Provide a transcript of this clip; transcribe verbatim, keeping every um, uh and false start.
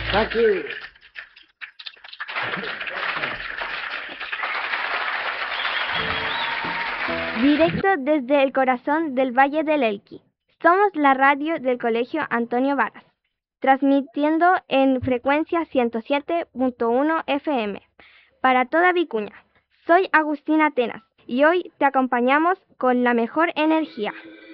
Aquí. Directo desde el corazón del Valle del Elqui. Somos la radio del Colegio Antonio Varas, transmitiendo en frecuencia ciento siete punto uno F M para toda Vicuña. Soy Agustina Atenas y hoy te acompañamos con la mejor energía.